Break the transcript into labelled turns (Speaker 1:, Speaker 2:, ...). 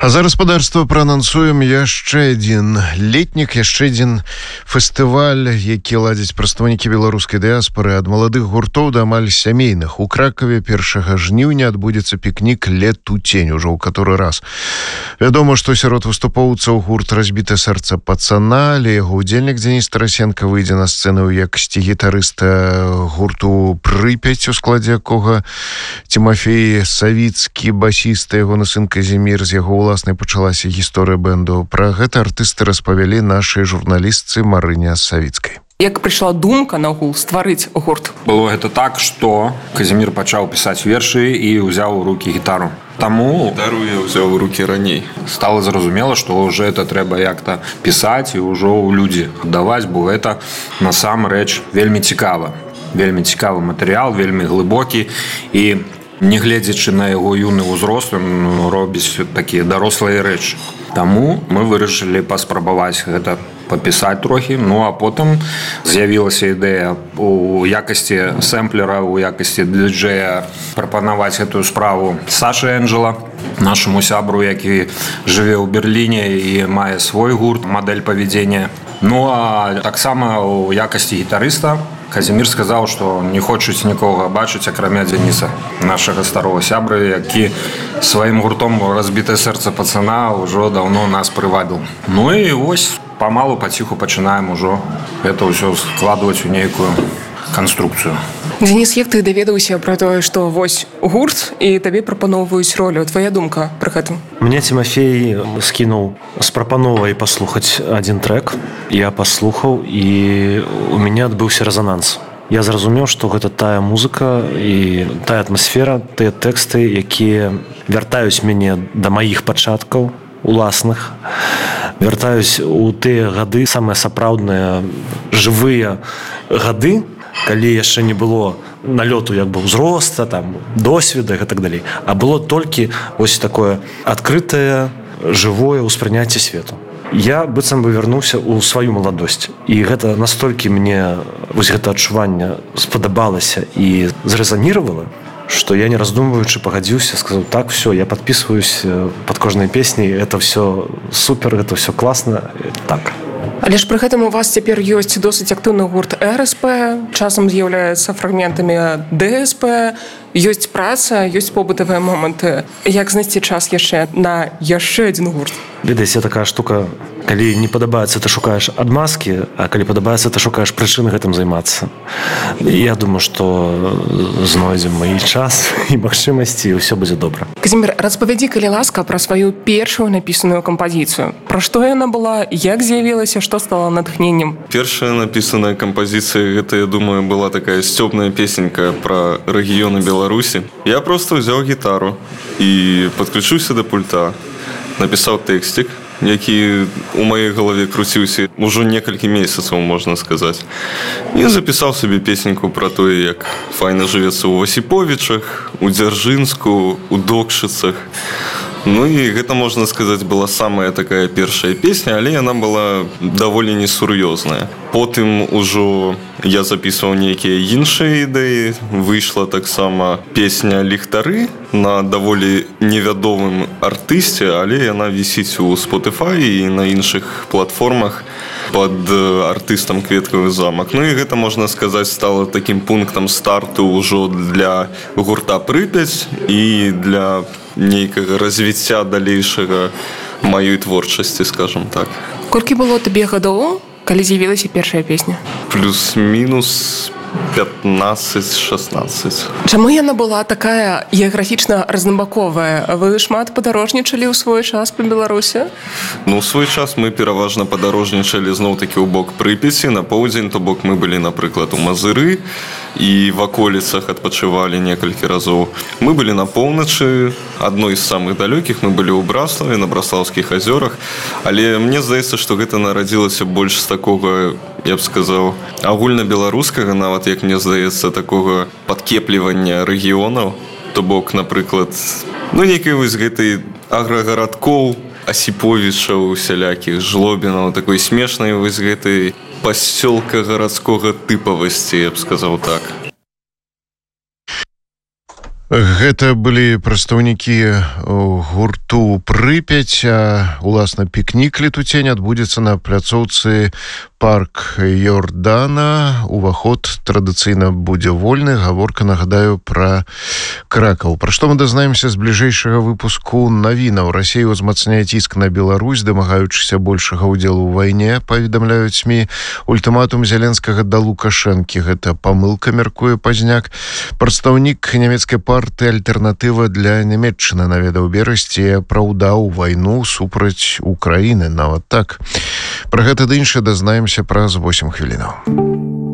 Speaker 1: А за гаспадарства праанансуем яшчэ адзін летнік, яшчэ адзін фестываль, які ладзяць прадстаўнікі беларускай дыяспары ад маладых гуртоў да амаль сямейных. У Кракаве 1 жніўня адбудзецца пікнік «Лет у тень» ужо ў каторы раз. Вядома, што сярод выступоўцаў гурт «Разбітае сэрца пацана», але яго удзельнік Дзеніс Тарасенко выйдзе на сцэну ў якасці гітарыста гурту «Прыпяць», у складзе якога Тимофей Савіцкі, басіст, ягоны сын Казімір, з яго уласнай пачалася гісторыя бэнду. Пра гэта артысты распавялі нашай журналістцы Марыне Савіцкай.
Speaker 2: Як прыйшла думка нагул стварыць гурт?
Speaker 3: Было гэта так, што Казімір пачаў пісаць вершы і ўзяў у рукі гітару. Таму
Speaker 4: гітару я ўзяў у рукі раней.
Speaker 3: Стала зразумела, што ўжо это трэба як-то пісаць і ўжо ў людзі даваць, бо гэта насамрэч вельмі цікава. Вельмі цікавы матэрыял, вельмі глыбокі, і нягледзячы на яго юны ўзрост, ён робіць такія дарослыя рэчы. Таму мы вырашылі паспрабаваць гэта папісаць трохі, ну а потым з'явілася ідэя у якасці сэмплера, у якасці дыджэя прапанаваць гэтую справу Сашы Энджела, нашаму сябру, які жыве ў Берліне і мае свой гурт «Мадэль павядзення». Ну а таксама у якасці гітарыста Казімір сказаў, што не хочуць нікога бачыць, акрамя Дзеніса, нашага старого сябры, які сваім гуртом «Разбітае сэрца пацана» ўжо даўно нас прывабіў. Ну і вось памалу паціху пачынаем ужо гэта ўсё складваць у нейкую канструкцыю.
Speaker 2: Дзеніс, як ты даведаўся пра тое, што вось гурт і табе прапаноўваюць ролю? Твоя думка пра гэта?
Speaker 5: Мне Тимофей скінуў з прапановай паслухаць адзін трэк. Я паслухаў, і у мяне адбыўся рэзананс. Я зразумеў, што гэта тая музыка і тая атмасфера, тыя тэксты, якія вяртаюць мяне да маіх пачаткаў уласных, вяртаюць у тыя гады, самыя сапраўдныя жывыя гады, калі яшчэ не было налёту як бы ўзроста, там, досведа і так далей, а было толькі вось такое адкрытае, жывое ўспрыняцце свету. Я быццам бы вярнуўся ў сваю маладосць, і гэта настолькі мне вось гэта адчуванне спадабалася і зрэзаніравала, што я, не раздумваючы, пагадзіўся, сказаў: так, все, я подписываюсь под кожнай песняй, это все супер, это все класна, так.
Speaker 2: Але ж пры гэтым у вас цяпер ёсць досыць актыўны гурт РСП, часам з'яўляецца фрагментамі ДСП, ёсць праца, ёсць побытавыя моманты. Як знайсці час яшчэ на яшчэ адзін гурт?
Speaker 5: Ведаеце, такая штука, калі не падабаецца, ты шукаеш адмазкі, а калі падабаецца, ты шукаеш прычыны гэтым займацца. Я думаю, што знойдзем мы і час, і магчымасці, і ўсё будзе добра.
Speaker 2: Казімір, распавядзі, калі ласка, пра сваю першую напісаную кампазіцыю. Пра што яна была, як з'явілася, што стала натхненнем?
Speaker 4: Першая напісаная кампазіцыя, гэта, я думаю, была такая сцёбная песенька пра рэгіёны Беларусі. Я проста ўзяў гітару і падключыўся да пульта, напісаў тэкстик, які у маёй галаве круціўся ўжо некалькі месяцаў, можна сказаць. І запісаў сабе песеньку пра тое, як файна жывецца ў Васіповічах, у Дзяржынску, у Докшыцах. Ну і гэта, можна сказаць, была самая такая першая песня, але яна была даволі несур'ёзная. Потым ужо я запісваў нейкія іншыя ідэі. Выйшла таксама песня «Ліхтары» на даволі невядомым артысце, але яна вісіць у Spotify і на іншых платформах пад артыстам «Кветкавы замак». Ну і гэта, можна сказаць, стала такім пунктам старту ўжо для гурта «Прыпяць» і для нейкага развіцця далейшага маёй творчасці, скажам так.
Speaker 2: Колькі было табе гадоў, калі з'явілася першая песня?
Speaker 4: Плюс-мінус 15-16.
Speaker 2: Чаму яна была такая геаграфічна разнабаковая? Вы шмат падарожнічалі ў свой час па Беларусі?
Speaker 4: Ну, у свой час мы пераважна падарожнічалі зноў-такі ў бок Прыпяці. На поўдзень, то бок мы былі, напрыклад, у Мазыры і в аколіцах адпачывалі некалькі разоў. Мы былі на поўначы, адной з самых далёкіх, мы былі ў Браславе, на Браслаўскіх азёрах, але мне здаецца, што гэта нарадзілася больш з такога, я б сказаў, агульнабеларускага, нават, як мне здаецца, такога падкеплівання рэгіёнаў. То бок, напрыклад, ну, нейкай вось гэтай аграгарадкоў, Асіповічаў, усялякіх, Жлобінаў, такой смешнай вось гэтай пасёлка гарадскога тыпавасці, я б сказаў так.
Speaker 1: Гэта былі прадстаўнікі гурту «Прыпяць», а уласна пікнік «Летутень» адбудзецца на пляцоўцы парк Йордана. Уваход традыцыйна будзе вольны. Гаворка, нагадаю, пра Кракаў. Пра што мы дазнаемся з бліжэйшага выпуску навінаў. Расія ўзмацняе ціск на Беларусь, дамагаючыся большага ўдзелу ў вайне, паведамляюць СМІ. Ультыматум Зеленскага да Лукашэнкі. Гэта памылка, мяркуе Пазняк. Прадстаўнік нямецкай партыі «Альтэрнатыва для Нямецчыны» наведаў Берасці, апраўдаў вайну супраць Украіны. Нават так. Пра гэта ды іншае дазнаемся праз 8 хвілінаў.